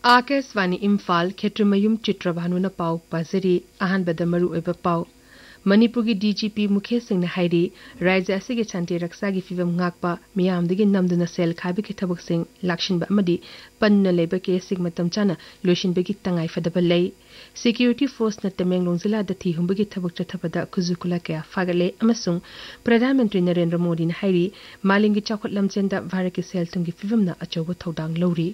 आकाशवाणी इम्फाल खेत्रमयुम चित्रभानुना पाउ पाजरी अहानबदा मरु ओइबा पाउ मणिपुर की डीजीपी मुकेश सिंह ने हाइरी राज्य असिगे शांति रक्षा की फिवम ngakpa मियामदगी नमदुना सेल खाबिगे थबकसिंग लाक्शिनबा अमदी पन्ना लेबा केसिग मतम चाना लोशिनबगी तंगाई फदबा लई सिक्योरिटी फोर्स न तमेंगलोंग जिला दथि हुंबगी थबक चथबदा खुजुकुला क्या फागले अमसुंग प्रधानमंत्री नरेंद्र मोदी ने हाइरी मालिंगी चाखुत लमचेंदा भारत की सेल तुंगी फिवम न अचौबा थौदांग लौरी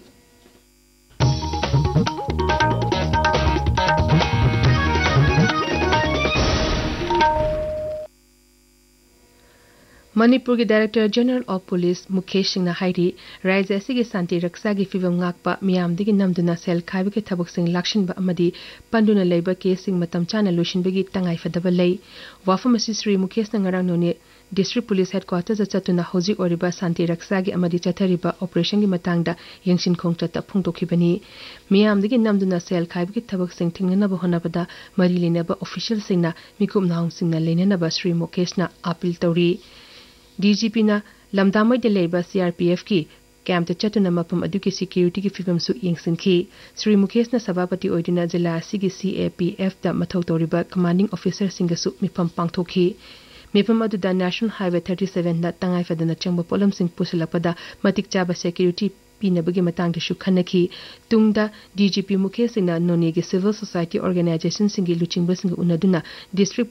मणिपुर के director general of police Mukesh Singh हाइरी राज्य असिगे शांति रक्षा की फिवम ngakpa मियामदगी नमदुना सेल खाबिगे थबकसिंग लाक्शिनबा अमदी पंडुना लेबा केसिंग मतम चाना लोशिनबगी तंगाई फदबा लई वाफम असि श्री मुकेश नंगरांग नोने डिस्ट्रिक्ट पुलिस हेडक्वार्टर चतुना हौजिक ओरिबा शांति रक्षा की अमदी चथरिबा ऑपरेशन की मतंगदा यंगसिन खोंगचत फोंदोखिबनी मियामदगी नमदुना सेल खाबिगे थबकसिंग थिंगनबा होनबदा मरी लेनबा ऑफिशियल सिंगना मिकुम नाउंग सिंगना लेननबा श्री मुकेशना अपील तौरी डीजीपी ना लमदामोई लेबा सीआरपीएफ की कैंप चतुना मफम अदुकी सिक्योरिटी की फिवम सु यंगसिनखी श्री मुकेश ना सभापति ओइदिना जिला असिगी सीएपीएफ दा मथौ तौरिबा कमांडिंग ऑफिसर सिंगसु मिफम पांगथोखी मिफम अदुदा नेशनल हाईवे 37 दा तंगाई फदना चंगबा पोलम सिंग पुसलपदा मतिक चाबा सिक्योरिटी पीनबगी मतंगदसु खनखी तुंगदा डीजीपी मुकेश सिंह ना नोने के सिविल सोसाइटी ऑर्गेनाइजेशन सिंगी लुचिंगबसिंग उनदुना डिस्ट्रिक्ट